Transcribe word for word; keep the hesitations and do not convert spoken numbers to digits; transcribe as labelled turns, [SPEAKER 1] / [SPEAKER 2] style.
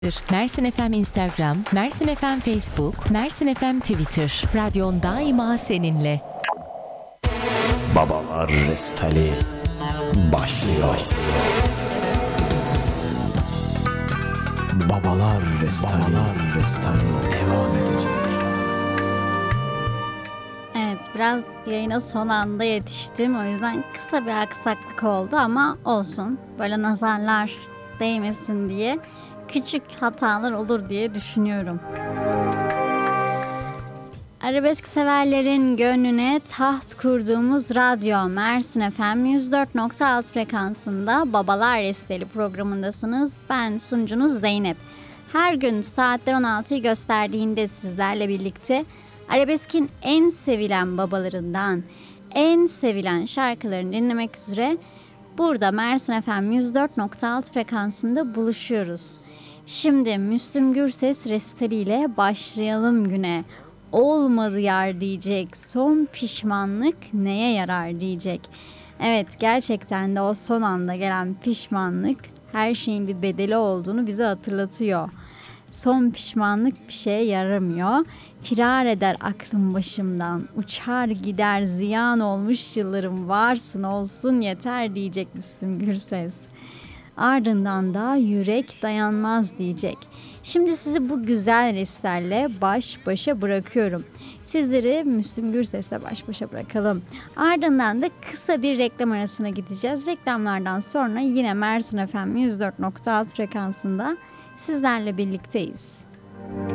[SPEAKER 1] Mersin F M Instagram, Mersin F M Facebook, Mersin F M Twitter. Radyon daima seninle.
[SPEAKER 2] Babalar Resitali başlıyor. Babalar Resitali, Babalar Resitali devam edecek.
[SPEAKER 3] Evet, biraz yayına son anda yetiştim. O yüzden kısa bir aksaklık oldu ama olsun. Böyle nazarlar değmesin diye küçük hatalar olur diye düşünüyorum. Arabesk severlerin gönlüne taht kurduğumuz radyo Mersin F M yüz dört nokta altı frekansında Babalar Resitali programındasınız. Ben sunucunuz Zeynep. Her gün saatler on altıyı gösterdiğinde sizlerle birlikte arabeskin en sevilen babalarından, en sevilen şarkılarını dinlemek üzere burada Mersin F M yüz dört nokta altı frekansında buluşuyoruz. Şimdi Müslüm Gürses resitali ile başlayalım güne. Olmadı yar diyecek, son pişmanlık neye yarar diyecek. Evet, gerçekten de o son anda gelen pişmanlık her şeyin bir bedeli olduğunu bize hatırlatıyor. Son pişmanlık bir şeye yaramıyor. Firar eder aklım başımdan, uçar gider ziyan olmuş yıllarım, varsın olsun yeter diyecek Müslüm Gürses. Ardından da yürek dayanmaz diyecek. Şimdi sizi bu güzel resitalle baş başa bırakıyorum. Sizleri Müslüm Gürses'le baş başa bırakalım. Ardından da kısa bir reklam arasına gideceğiz. Reklamlardan sonra yine Mersin F M yüz dört nokta altı frekansında sizlerle birlikteyiz.